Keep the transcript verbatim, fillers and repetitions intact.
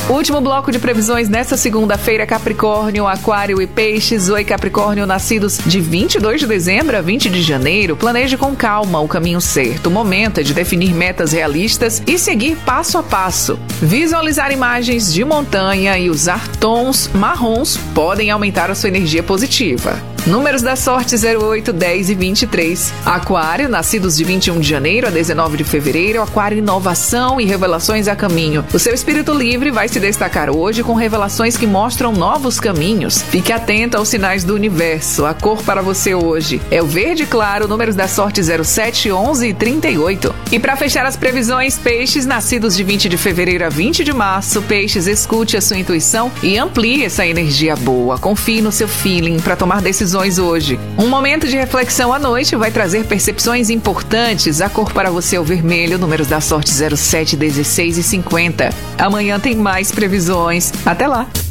Último bloco de previsões nesta segunda-feira, Capricórnio, Aquário e Peixes. Oi, Capricórnio, nascidos de vinte e dois de dezembro a vinte de janeiro. Planeje com calma o caminho certo. O momento é de definir metas realistas e seguir passo a passo. Visualizar imagens de montanha e usar tons marrons podem aumentar a sua energia positiva. Números da sorte zero oito, dez e vinte e três. Aquário, nascidos de vinte e um de janeiro a dezenove de fevereiro. Aquário, inovação e revelações a caminho. O seu espírito livre vai se destacar hoje com revelações que mostram novos caminhos. Fique atento aos sinais do universo. A cor para você hoje é o verde claro. Números da sorte zero sete, onze e trinta e oito. E para fechar as previsões, Peixes, nascidos de vinte de fevereiro a vinte de março. Peixes, escute a sua intuição e amplie essa energia boa. Confie no seu feeling para tomar decisões hoje. Um momento de reflexão à noite vai trazer percepções importantes. A cor para você é o vermelho. Números da sorte zero sete, dezesseis e cinquenta. Amanhã tem mais previsões. Até lá!